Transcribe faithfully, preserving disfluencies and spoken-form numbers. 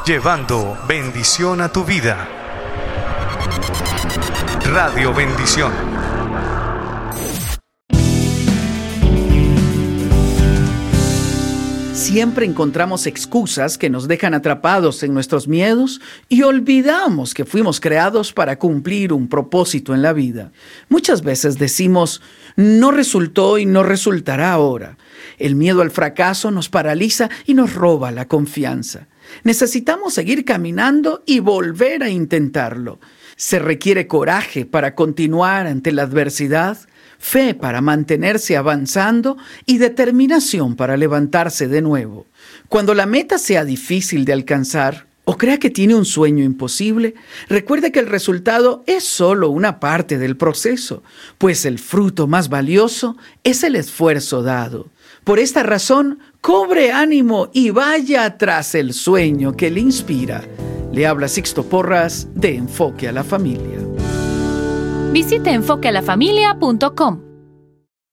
llevando bendición a tu vida. Radio Bendición. Siempre encontramos excusas que nos dejan atrapados en nuestros miedos y olvidamos que fuimos creados para cumplir un propósito en la vida. Muchas veces decimos, no resultó y no resultará ahora. El miedo al fracaso nos paraliza y nos roba la confianza. Necesitamos seguir caminando y volver a intentarlo. Se requiere coraje para continuar ante la adversidad, fe para mantenerse avanzando y determinación para levantarse de nuevo. Cuando la meta sea difícil de alcanzar o crea que tiene un sueño imposible, recuerde que el resultado es solo una parte del proceso, pues el fruto más valioso es el esfuerzo dado. Por esta razón, cobre ánimo y vaya tras el sueño que le inspira. Le habla Sixto Porras de Enfoque a la Familia. Visite enfoque a la familia punto com.